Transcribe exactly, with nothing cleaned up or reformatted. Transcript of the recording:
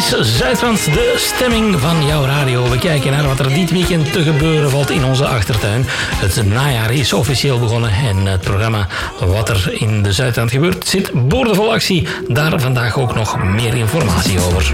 is Zuidrand, de stemming van jouw radio. We kijken naar wat er dit weekend te gebeuren valt in onze achtertuin. Het najaar is officieel begonnen en het programma Wat er in de Zuidrand gebeurt zit boordevol actie. Daar vandaag ook nog meer informatie over.